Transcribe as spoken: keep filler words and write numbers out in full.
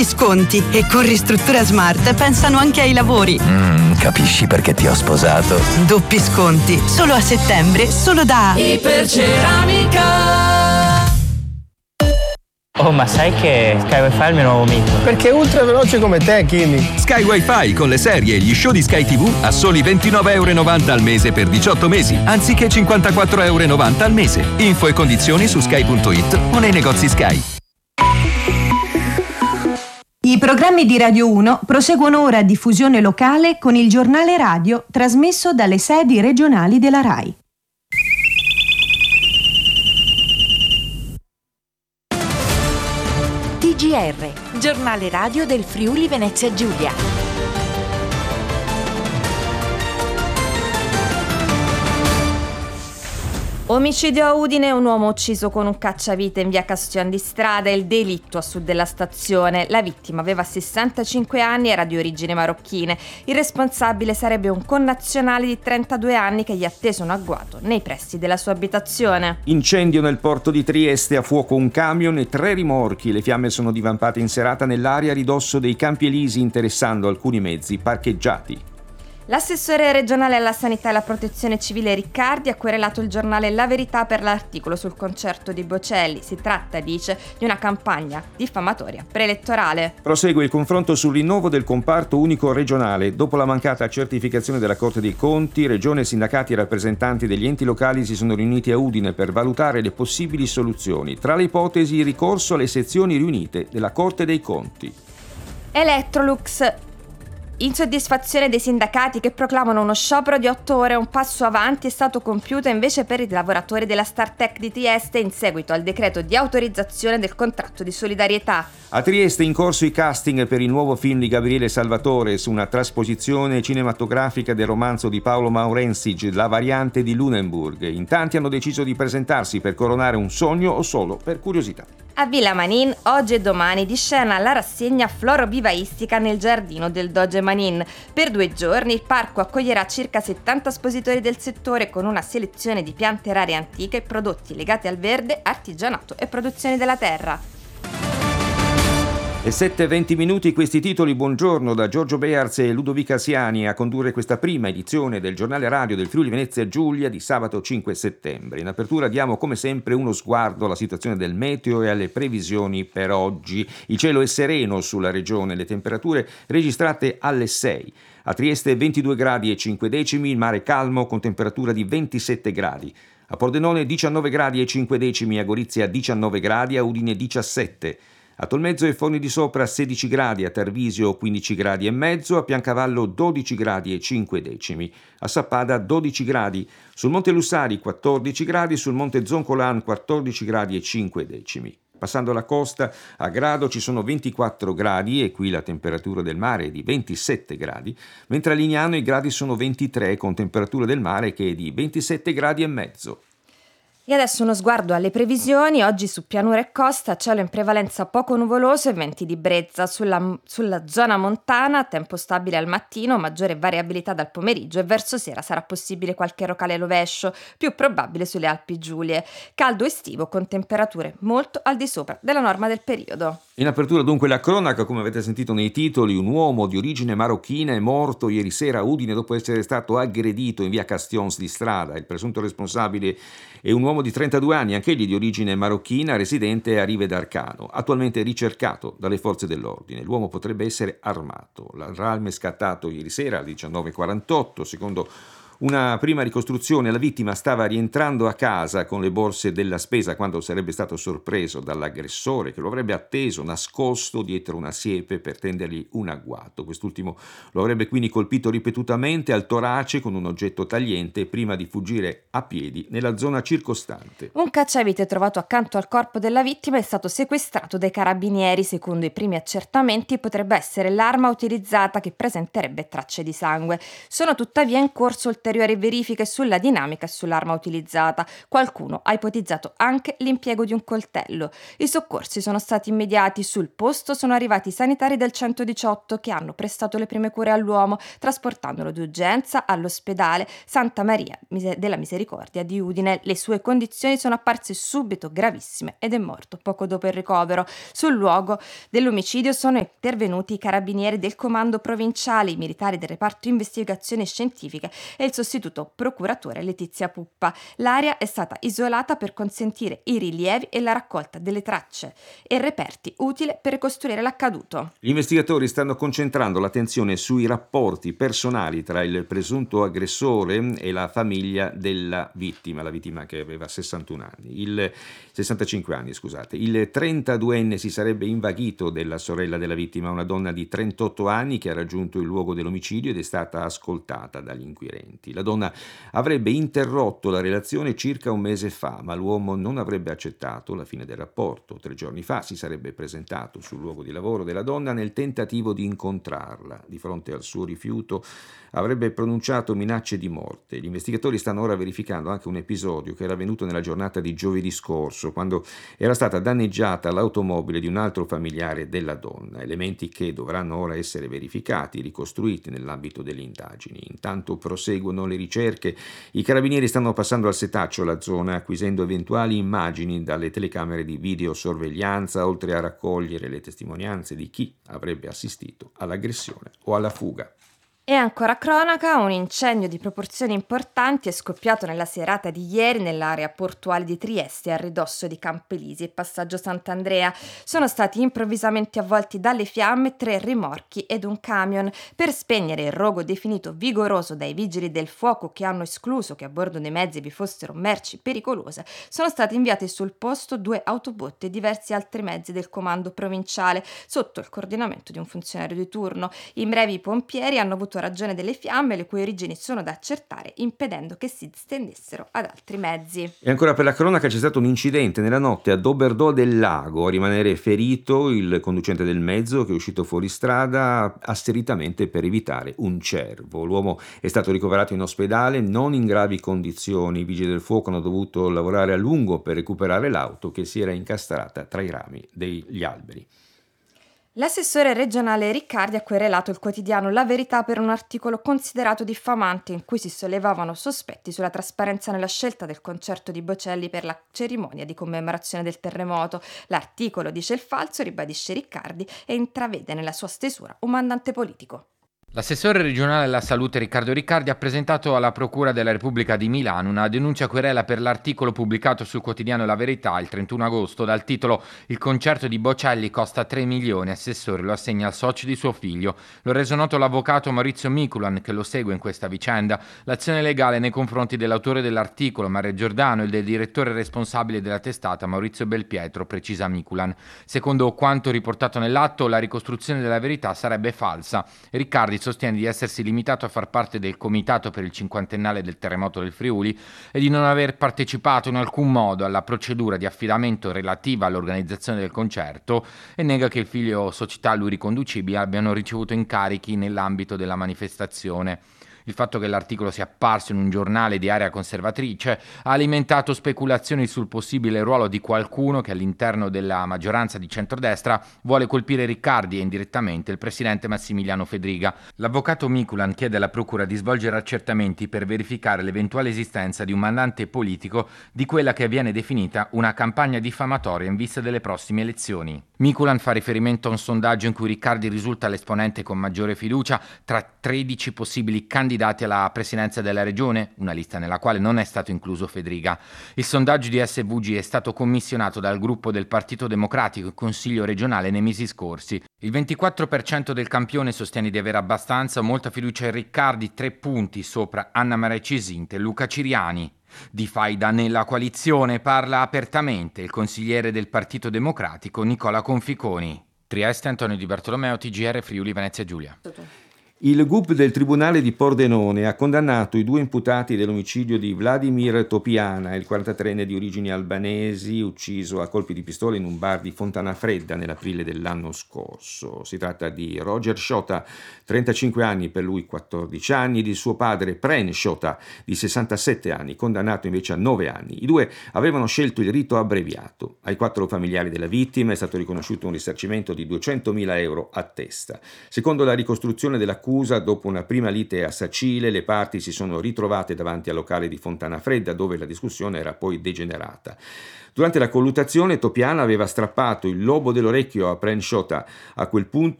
doppi sconti e con Ristruttura Smart pensano anche ai lavori. Mm, capisci perché ti ho sposato? Doppi sconti, solo a settembre, solo da Iperceramica. Oh, ma sai che Sky Wi-Fi è il mio nuovo mito? Perché è ultra veloce come te, Kimi. Sky Wi-Fi con le serie e gli show di Sky tivù a soli ventinove virgola novanta euro al mese per diciotto mesi, anziché cinquantaquattro virgola novanta euro al mese. Info e condizioni su sky punto it o nei negozi Sky. I programmi di Radio uno proseguono ora a diffusione locale con il giornale radio trasmesso dalle sedi regionali della RAI. T G R, giornale radio del Friuli Venezia Giulia. Omicidio a Udine, un uomo ucciso con un cacciavite in via Castion di Strada, il delitto a sud della stazione. La vittima aveva sessantacinque anni e era di origini marocchine. Il responsabile sarebbe un connazionale di trentadue anni che gli ha teso un agguato nei pressi della sua abitazione. Incendio nel porto di Trieste, a fuoco un camion e tre rimorchi. Le fiamme sono divampate in serata nell'area a ridosso dei Campi Elisi, interessando alcuni mezzi parcheggiati. L'assessore regionale alla sanità e alla protezione civile Riccardi ha querelato il giornale La Verità per l'articolo sul concerto di Bocelli. Si tratta, dice, di una campagna diffamatoria preelettorale. Prosegue il confronto sul rinnovo del comparto unico regionale. Dopo la mancata certificazione della Corte dei Conti, Regione, sindacati e rappresentanti degli enti locali si sono riuniti a Udine per valutare le possibili soluzioni. Tra le ipotesi, il ricorso alle sezioni riunite della Corte dei Conti. Electrolux. Insoddisfazione dei sindacati che proclamano uno sciopero di otto ore. Un passo avanti è stato compiuto invece per i lavoratori della Startech di Trieste in seguito al decreto di autorizzazione del contratto di solidarietà. A Trieste in corso i casting per il nuovo film di Gabriele Salvatore su una trasposizione cinematografica del romanzo di Paolo Maurensig, La variante di Lunenburg. In tanti hanno deciso di presentarsi per coronare un sogno o solo per curiosità. A Villa Manin, oggi e domani, di scena la rassegna florovivaistica nel giardino del Doge Manin. Per due giorni il parco accoglierà circa settanta espositori del settore con una selezione di piante rare antiche, prodotti legati al verde, artigianato e produzioni della terra. E sette e venti minuti, questi titoli. Buongiorno da Giorgio Bearz e Ludovica Siani a condurre questa prima edizione del giornale radio del Friuli Venezia Giulia di sabato cinque settembre. In apertura diamo come sempre uno sguardo alla situazione del meteo e alle previsioni per oggi. Il cielo è sereno sulla regione, le temperature registrate alle sei. A Trieste ventidue gradi e cinque decimi, il mare calmo con temperatura di ventisette gradi. A Pordenone diciannove gradi e cinque decimi, a Gorizia diciannove gradi, a Udine diciassette. A Tolmezzo e Forni di Sopra sedici gradi, a Tarvisio quindici gradi e mezzo, a Piancavallo dodici gradi e cinque decimi, a Sappada dodici gradi, sul Monte Lussari quattordici gradi, sul Monte Zoncolan quattordici gradi e cinque decimi. Passando la costa, a Grado ci sono ventiquattro gradi e qui la temperatura del mare è di ventisette gradi, mentre a Lignano i gradi sono ventitré con temperatura del mare che è di ventisette gradi e mezzo. E adesso uno sguardo alle previsioni. Oggi su pianura e costa cielo in prevalenza poco nuvoloso e venti di brezza. Sulla, sulla zona montana tempo stabile al mattino, maggiore variabilità dal pomeriggio e verso sera sarà possibile qualche locale rovescio, più probabile sulle Alpi Giulie. Caldo estivo con temperature molto al di sopra della norma del periodo. In apertura dunque la cronaca, come avete sentito nei titoli, un uomo di origine marocchina è morto ieri sera a Udine dopo essere stato aggredito in via Castions di Strada. Il presunto responsabile è un uomo di trentadue anni, anch'egli di origine marocchina, residente a Rive d'Arcano, attualmente ricercato dalle forze dell'ordine. L'uomo potrebbe essere armato. L'allarme è scattato ieri sera alle diciannove e quarantotto, secondo una prima ricostruzione. La vittima stava rientrando a casa con le borse della spesa quando sarebbe stato sorpreso dall'aggressore che lo avrebbe atteso nascosto dietro una siepe per tendergli un agguato. Quest'ultimo lo avrebbe quindi colpito ripetutamente al torace con un oggetto tagliente prima di fuggire a piedi nella zona circostante. Un cacciavite trovato accanto al corpo della vittima è stato sequestrato dai carabinieri. Secondo i primi accertamenti potrebbe essere l'arma utilizzata che presenterebbe tracce di sangue. Sono tuttavia in corso ulteriori ulteriori verifiche sulla dinamica e sull'arma utilizzata. Qualcuno ha ipotizzato anche l'impiego di un coltello. I soccorsi sono stati immediati. Sul posto sono arrivati i sanitari del centodiciotto che hanno prestato le prime cure all'uomo, trasportandolo d'urgenza all'ospedale Santa Maria della Misericordia di Udine. Le sue condizioni sono apparse subito gravissime ed è morto poco dopo il ricovero. Sul luogo dell'omicidio sono intervenuti i carabinieri del comando provinciale, i militari del reparto investigazioni scientifiche e il sostituto procuratore Letizia Puppa. L'area è stata isolata per consentire i rilievi e la raccolta delle tracce e reperti utili per ricostruire l'accaduto. Gli investigatori stanno concentrando l'attenzione sui rapporti personali tra il presunto aggressore e la famiglia della vittima, la vittima che aveva sessantuno anni, il sessantacinque anni, scusate. Il trentaduenne si sarebbe invaghito della sorella della vittima, una donna di trentotto anni che ha raggiunto il luogo dell'omicidio ed è stata ascoltata dagli inquirenti. La donna avrebbe interrotto la relazione circa un mese fa, ma l'uomo non avrebbe accettato la fine del rapporto. Tre giorni fa si sarebbe presentato sul luogo di lavoro della donna nel tentativo di incontrarla. Di fronte al suo rifiuto avrebbe pronunciato minacce di morte. Gli investigatori stanno ora verificando anche un episodio che era avvenuto nella giornata di giovedì scorso, quando era stata danneggiata l'automobile di un altro familiare della donna, elementi che dovranno ora essere verificati, ricostruiti nell'ambito delle indagini. Intanto proseguono le ricerche. I carabinieri stanno passando al setaccio la zona, acquisendo eventuali immagini dalle telecamere di videosorveglianza, oltre a raccogliere le testimonianze di chi avrebbe assistito all'aggressione o alla fuga. E ancora cronaca, un incendio di proporzioni importanti è scoppiato nella serata di ieri nell'area portuale di Trieste a ridosso di Campelisi e Passaggio Sant'Andrea. Sono stati improvvisamente avvolti dalle fiamme tre rimorchi ed un camion. Per spegnere il rogo definito vigoroso dai vigili del fuoco, che hanno escluso che a bordo dei mezzi vi fossero merci pericolose, sono stati inviati sul posto due autobotti e diversi altri mezzi del comando provinciale sotto il coordinamento di un funzionario di turno. In breve i pompieri hanno avuto ragione delle fiamme, le cui origini sono da accertare, impedendo che si estendessero ad altri mezzi. E ancora per la cronaca, c'è stato un incidente nella notte a Doberdò del Lago. A rimanere ferito il conducente del mezzo, che è uscito fuori strada asseritamente per evitare un cervo. L'uomo è stato ricoverato in ospedale, non in gravi condizioni. I vigili del fuoco hanno dovuto lavorare a lungo per recuperare l'auto che si era incastrata tra i rami degli alberi. L'assessore regionale Riccardi ha querelato il quotidiano La Verità per un articolo considerato diffamante in cui si sollevavano sospetti sulla trasparenza nella scelta del concerto di Bocelli per la cerimonia di commemorazione del terremoto. L'articolo dice il falso, ribadisce Riccardi, e intravede nella sua stesura un mandante politico. L'assessore regionale alla salute Riccardo Riccardi ha presentato alla Procura della Repubblica di Milano una denuncia querela per l'articolo pubblicato sul quotidiano La Verità il trentuno agosto dal titolo «Il concerto di Bocelli costa tre milioni, assessore lo assegna al socio di suo figlio». Lo ha reso noto l'avvocato Maurizio Miculan, che lo segue in questa vicenda. L'azione legale nei confronti dell'autore dell'articolo, Mario Giordano, e del direttore responsabile della testata, Maurizio Belpietro, precisa Miculan. Secondo quanto riportato nell'atto, la ricostruzione della verità sarebbe falsa. Riccardi sostiene di essersi limitato a far parte del comitato per il cinquantennale del terremoto del Friuli e di non aver partecipato in alcun modo alla procedura di affidamento relativa all'organizzazione del concerto e nega che il figlio o società a lui riconducibili abbiano ricevuto incarichi nell'ambito della manifestazione. Il fatto che l'articolo sia apparso in un giornale di area conservatrice ha alimentato speculazioni sul possibile ruolo di qualcuno che all'interno della maggioranza di centrodestra vuole colpire Riccardi e indirettamente il presidente Massimiliano Fedriga. L'avvocato Miculan chiede alla procura di svolgere accertamenti per verificare l'eventuale esistenza di un mandante politico di quella che viene definita una campagna diffamatoria in vista delle prossime elezioni. Miculan fa riferimento a un sondaggio in cui Riccardi risulta l'esponente con maggiore fiducia tra tredici possibili candidati candidati alla presidenza della regione, una lista nella quale non è stato incluso Fedriga. Il sondaggio di S V G è stato commissionato dal gruppo del Partito Democratico in Consiglio regionale nei mesi scorsi. Il ventiquattro per cento del campione sostiene di avere abbastanza o molta fiducia in Riccardi, tre punti sopra Anna Maria Cisinte e Luca Ciriani. Di faida nella coalizione parla apertamente il consigliere del Partito Democratico Nicola Conficoni. Trieste, Antonio Di Bartolomeo, T G R Friuli Venezia Giulia. Il G U P del Tribunale di Pordenone ha condannato i due imputati dell'omicidio di Vladimir Topiana, il quarantatreenne di origini albanesi, ucciso a colpi di pistola in un bar di Fontanafredda nell'aprile dell'anno scorso. Si tratta di Roger Shota, trentacinque anni, per lui quattordici anni, e di suo padre Pren Shota, di sessantasette anni, condannato invece a nove anni. I due avevano scelto il rito abbreviato. Ai quattro familiari della vittima è stato riconosciuto un risarcimento di duecentomila euro a testa. Secondo la ricostruzione dell'accusa, dopo una prima lite a Sacile, le parti si sono ritrovate davanti al locale di Fontanafredda, dove la discussione era poi degenerata. Durante la colluttazione Topiana aveva strappato il lobo dell'orecchio a Pren Shota. A quel punto